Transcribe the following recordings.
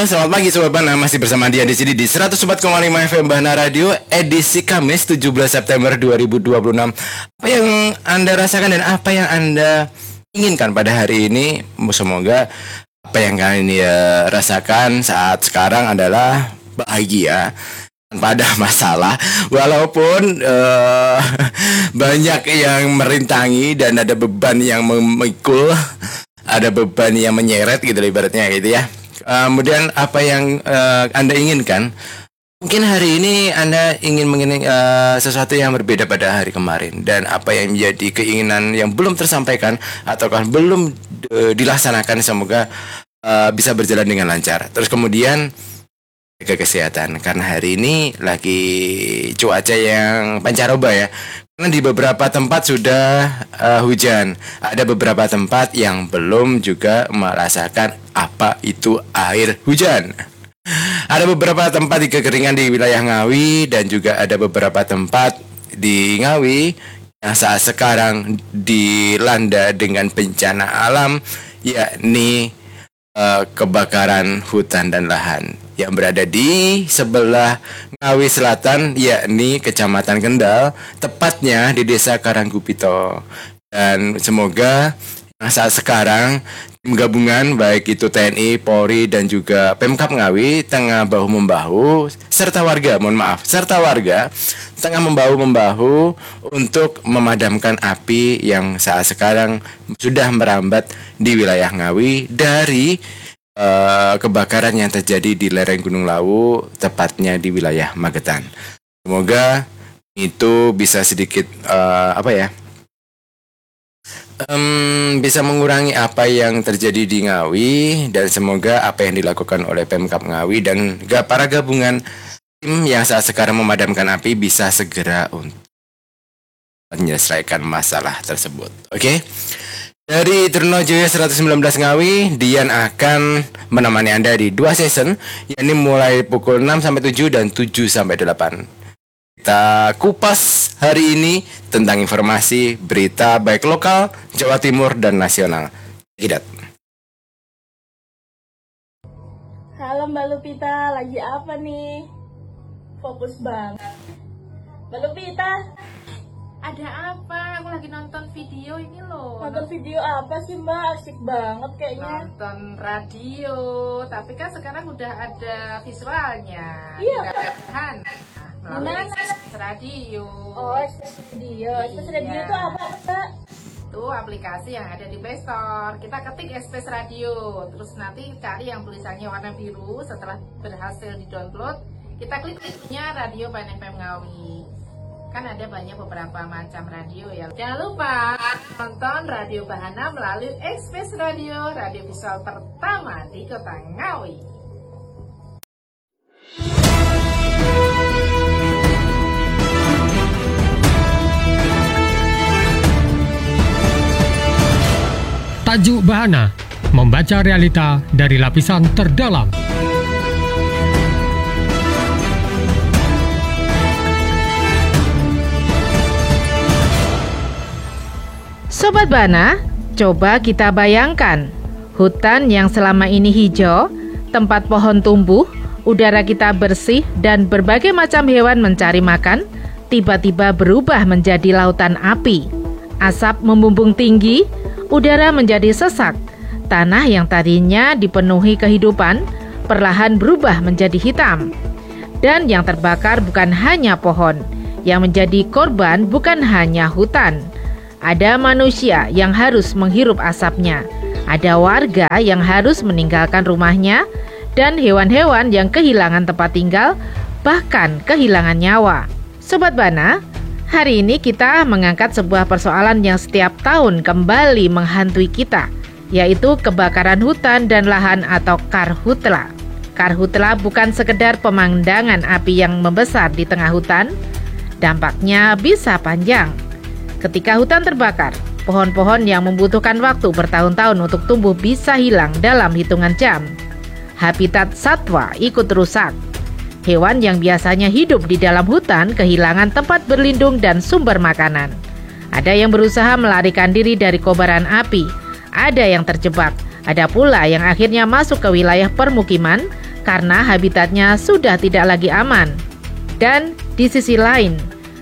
Halo, selamat pagi Sobat Bana. Masih bersama dia di sini di 104,5 FM Bana Radio edisi Kamis 17 September 2026. Apa yang Anda rasakan dan apa yang Anda inginkan pada hari ini? Semoga apa yang kalian rasakan saat sekarang adalah bahagia tanpa ada masalah. Walaupun banyak yang merintangi dan ada beban yang memikul, ada beban yang menyeret gitu ibaratnya gitu ya. Kemudian apa yang Anda inginkan? Mungkin hari ini Anda ingin sesuatu yang berbeda pada hari kemarin. Dan apa yang menjadi keinginan yang belum tersampaikan ataukah belum dilaksanakan, semoga bisa berjalan dengan lancar. Terus kemudian jaga kesehatan, karena hari ini lagi cuaca yang pancaroba ya. Karena di beberapa tempat sudah hujan. Ada beberapa tempat yang belum juga merasakan apa itu air hujan. Ada beberapa tempat di kekeringan di wilayah Ngawi, dan juga ada beberapa tempat di Ngawi yang saat sekarang dilanda dengan bencana alam, yakni kebakaran hutan dan lahan yang berada di sebelah Ngawi Selatan, yakni Kecamatan Kendal, tepatnya di Desa Karanggupito. Dan semoga saat sekarang tim gabungan baik itu TNI, Polri dan juga Pemkab Ngawi tengah bahu-membahu serta warga tengah membahu-membahu untuk memadamkan api yang saat sekarang sudah merambat di wilayah Ngawi dari kebakaran yang terjadi di lereng Gunung Lawu, tepatnya di wilayah Magetan. Semoga itu bisa sedikit bisa mengurangi apa yang terjadi di Ngawi, dan semoga apa yang dilakukan oleh Pemkab Ngawi dan para gabungan tim yang saat sekarang memadamkan api bisa segera untuk menyelesaikan masalah tersebut. Oke? Dari Trunojoyo 119 Ngawi, Dian akan menemani Anda di 2 season, yakni mulai pukul 6 sampai 7 dan 7 sampai 8. Kita kupas hari ini tentang informasi berita baik lokal, Jawa Timur dan nasional. Hidat. Halo Mbak Lupita, lagi apa nih? Fokus banget. Mbak Lupita, ada apa? Aku lagi nonton video ini loh. nonton video apa sih Mbak? Asik banget kayaknya. Nonton radio, tapi kan sekarang udah ada visualnya. Iya. Kan? Melalui Express Radio. Oh, Express Radio. Express Radio Iya. itu apa Mbak? Itu aplikasi yang ada di Play Store. Kita ketik Express Radio, terus nanti cari yang tulisannya warna biru. Setelah berhasil di-download, kita klik itunya Radio Bana FM Ngawi. Kan ada banyak beberapa macam radio ya. Jangan lupa nonton Radio Bahana melalui Express Radio, radio visual pertama di Kota Ngawi. Tajuk Bahana, membaca realita dari lapisan terdalam. Sobat Bana, coba kita bayangkan hutan yang selama ini hijau, tempat pohon tumbuh, udara kita bersih dan berbagai macam hewan mencari makan, tiba-tiba berubah menjadi lautan api. Asap membumbung tinggi, udara menjadi sesak. Tanah yang tadinya dipenuhi kehidupan perlahan berubah menjadi hitam. Dan yang terbakar bukan hanya pohon, yang menjadi korban bukan hanya hutan. Ada manusia yang harus menghirup asapnya, ada warga yang harus meninggalkan rumahnya, dan hewan-hewan yang kehilangan tempat tinggal, bahkan kehilangan nyawa. Sobat Bana, hari ini kita mengangkat sebuah persoalan yang setiap tahun kembali menghantui kita, yaitu kebakaran hutan dan lahan atau karhutla. Karhutla bukan sekedar pemandangan api yang membesar di tengah hutan, dampaknya bisa panjang. Ketika hutan terbakar, pohon-pohon yang membutuhkan waktu bertahun-tahun untuk tumbuh bisa hilang dalam hitungan jam. Habitat satwa ikut rusak. Hewan yang biasanya hidup di dalam hutan kehilangan tempat berlindung dan sumber makanan. Ada yang berusaha melarikan diri dari kobaran api, ada yang terjebak, ada pula yang akhirnya masuk ke wilayah permukiman karena habitatnya sudah tidak lagi aman. Dan di sisi lain,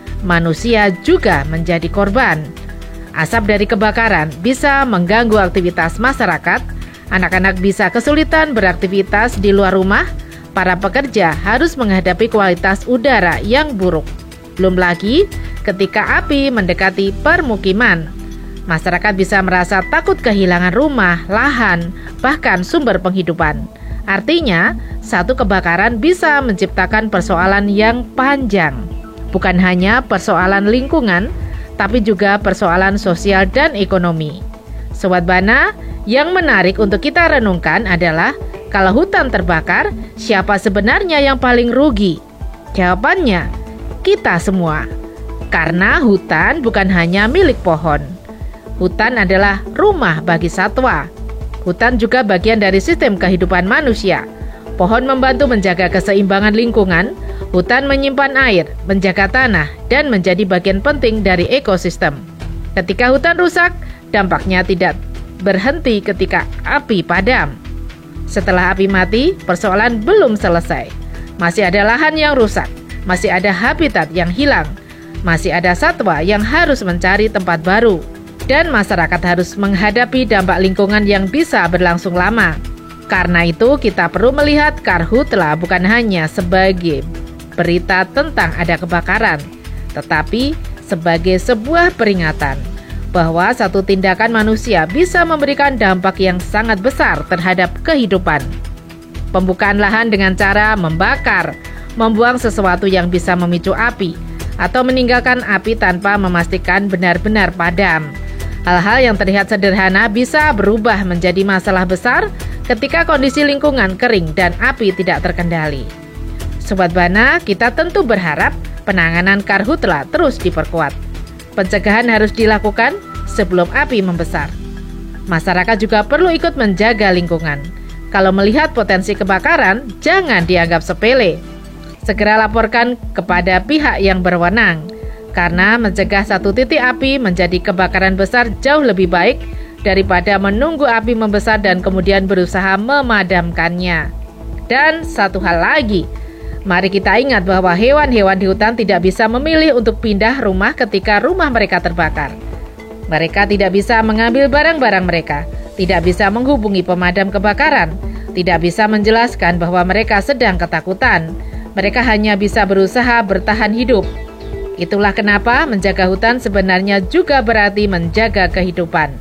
manusia juga menjadi korban. Asap dari kebakaran bisa mengganggu aktivitas masyarakat, anak-anak bisa kesulitan beraktivitas di luar rumah, para pekerja harus menghadapi kualitas udara yang buruk. Belum lagi ketika api mendekati permukiman, masyarakat bisa merasa takut kehilangan rumah, lahan, bahkan sumber penghidupan. Artinya, satu kebakaran bisa menciptakan persoalan yang panjang. Bukan hanya persoalan lingkungan, tapi juga persoalan sosial dan ekonomi. Sobat Bana, yang menarik untuk kita renungkan adalah kalau hutan terbakar, siapa sebenarnya yang paling rugi? Jawabannya, kita semua. Karena hutan bukan hanya milik pohon. Hutan adalah rumah bagi satwa. Hutan juga bagian dari sistem kehidupan manusia. Pohon membantu menjaga keseimbangan lingkungan, hutan menyimpan air, menjaga tanah, dan menjadi bagian penting dari ekosistem. Ketika hutan rusak, dampaknya tidak berhenti ketika api padam. Setelah api mati, persoalan belum selesai. Masih ada lahan yang rusak, masih ada habitat yang hilang, masih ada satwa yang harus mencari tempat baru. Dan masyarakat harus menghadapi dampak lingkungan yang bisa berlangsung lama. Karena itu kita perlu melihat karhutla bukan hanya sebagai berita tentang ada kebakaran, tetapi sebagai sebuah peringatan bahwa satu tindakan manusia bisa memberikan dampak yang sangat besar terhadap kehidupan. Pembukaan lahan dengan cara membakar, membuang sesuatu yang bisa memicu api, atau meninggalkan api tanpa memastikan benar-benar padam. Hal-hal yang terlihat sederhana bisa berubah menjadi masalah besar ketika kondisi lingkungan kering dan api tidak terkendali. Sobat Bana, kita tentu berharap penanganan karhutla terus diperkuat. Pencegahan harus dilakukan sebelum api membesar. Masyarakat juga perlu ikut menjaga lingkungan. Kalau melihat potensi kebakaran, jangan dianggap sepele. Segera laporkan kepada pihak yang berwenang. Karena mencegah satu titik api menjadi kebakaran besar jauh lebih baik daripada menunggu api membesar dan kemudian berusaha memadamkannya. Dan satu hal lagi, mari kita ingat bahwa hewan-hewan di hutan tidak bisa memilih untuk pindah rumah ketika rumah mereka terbakar. Mereka tidak bisa mengambil barang-barang mereka, tidak bisa menghubungi pemadam kebakaran, tidak bisa menjelaskan bahwa mereka sedang ketakutan. Mereka hanya bisa berusaha bertahan hidup. Itulah kenapa menjaga hutan sebenarnya juga berarti menjaga kehidupan.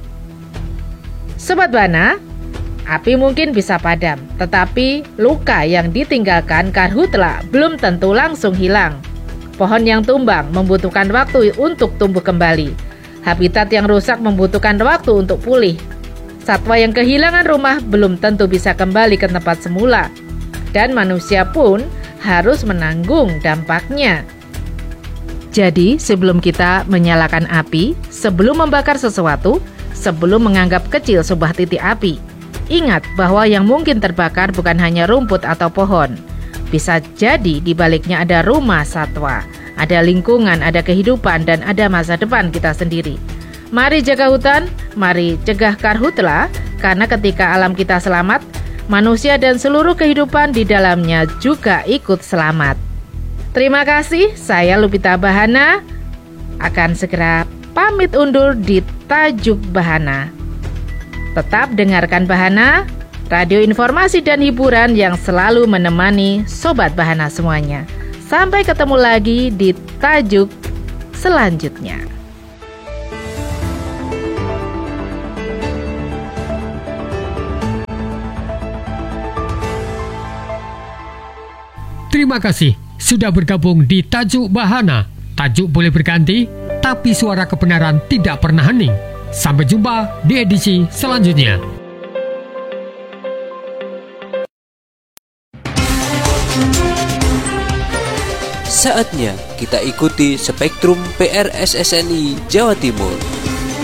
Sobat Bana, api mungkin bisa padam, tetapi luka yang ditinggalkan karhutla belum tentu langsung hilang. Pohon yang tumbang membutuhkan waktu untuk tumbuh kembali. Habitat yang rusak membutuhkan waktu untuk pulih. Satwa yang kehilangan rumah belum tentu bisa kembali ke tempat semula. Dan manusia pun harus menanggung dampaknya. Jadi, sebelum kita menyalakan api, sebelum membakar sesuatu, sebelum menganggap kecil sebuah titik api, ingat bahwa yang mungkin terbakar bukan hanya rumput atau pohon. Bisa jadi di baliknya ada rumah satwa, ada lingkungan, ada kehidupan, dan ada masa depan kita sendiri. Mari jaga hutan, mari cegah karhutla, karena ketika alam kita selamat, manusia dan seluruh kehidupan di dalamnya juga ikut selamat. Terima kasih, saya Lupita Bahana akan segera pamit undur di Tajuk Bahana. Tetap dengarkan Bahana, radio informasi dan hiburan yang selalu menemani Sobat Bahana semuanya. Sampai ketemu lagi di Tajuk selanjutnya. Terima kasih sudah bergabung di Tajuk Bahana. Tajuk boleh berganti, tapi suara kebenaran tidak pernah hening. Sampai jumpa di edisi selanjutnya. Saatnya kita ikuti Spektrum PRSSNI Jawa Timur.